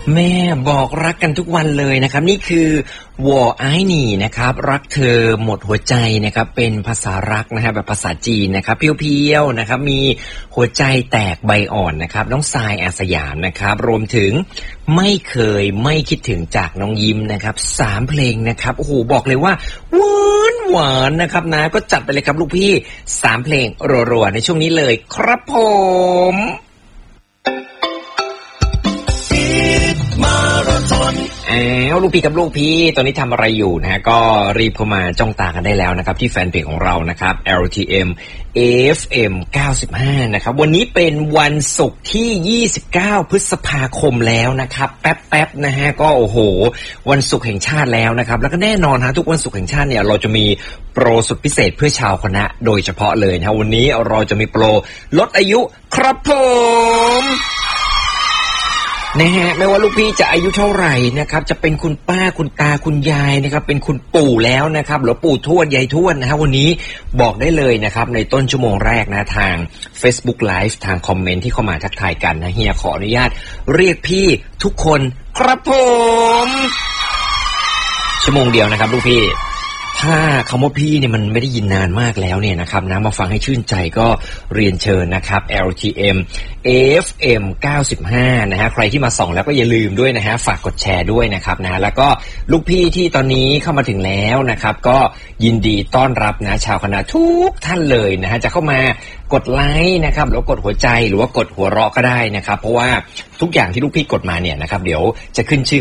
แม่บอกรักกันทุกวันเลยนะครับนี่คือวอไอหนี่นะครับรักเธอหมดหัวใจนะครับเป็นภาษารักนะฮะแบบภาษาจีนนะครับเพียวๆนะครับมีหัวใจแตกใบอ่อนนะครับน้องทรายอาสยามนะครับรวมถึงไม่เคยไม่คิดถึงจากน้องยิ้มนะครับ3เพลงนะครับโอ้โหบอกเลยว่าหวานนะครับนะก็จัดไปเลยครับลูกพี่3เพลงรัวๆในช่วงนี้เลยครับผมลูกพี่กับลูกพี่ตอนนี้ทำอะไรอยู่นะฮะก็รีบเข้ามาจ้องตากันได้แล้วนะครับที่แฟนเพจของเรานะครับ LTM FM 95นะครับวันนี้เป็นวันศุกร์ที่29พฤษภาคมแล้วนะครับแป๊บๆนะฮะก็โอ้โหวันศุกร์แห่งชาติแล้วนะครับแล้วก็แน่นอนฮะทุกวันศุกร์แห่งชาติเนี่ยเราจะมีโปรสุดพิเศษเพื่อชาวคณะโดยเฉพาะเลยนะวันนี้เราจะมีโปรลดอายุครับผมนะฮะไม่ว่าลูกพี่จะอายุเท่าไหร่นะครับจะเป็นคุณป้าคุณตาคุณยายนะครับเป็นคุณปู่แล้วนะครับหรือปู่ทวดยายทวดนะฮะวันนี้บอกได้เลยนะครับในต้นชั่วโมงแรกนะทาง Facebook Live ทางคอมเมนต์ที่เข้ามาทักทายกันนะเฮียขออนุญาตเรียกพี่ทุกคนครับผมชั่วโมงเดียวนะครับลูกพี่ถ้าคำว่าพี่เนี่ยมันไม่ได้ยินนานมากแล้วเนี่ยนะครับนะมาฟังให้ชื่นใจก็เรียนเชิญนะครับ LTM FM 95นะฮะใครที่มาส่องแล้วก็อย่าลืมด้วยนะฮะฝากกดแชร์ด้วยนะครับนะแล้วก็ลูกพี่ที่ตอนนี้เข้ามาถึงแล้วนะครับก็ยินดีต้อนรับนะชาวคณะทุกท่านเลยนะฮะจะเข้ามากดไลค์นะครับหรือกดหัวใจหรือว่ากดหัวเราะก็ได้นะครับเพราะว่าทุกอย่างที่ลูกพี่กดมาเนี่ยนะครับเดี๋ยวจะขึ้นชื่อ